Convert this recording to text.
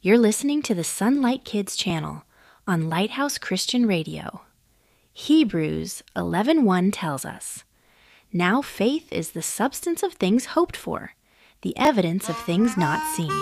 You're listening to the Sunlight Kids channel on Lighthouse Christian Radio. Hebrews 11:1 tells us, "Now faith is the substance of things hoped for, the evidence of things not seen."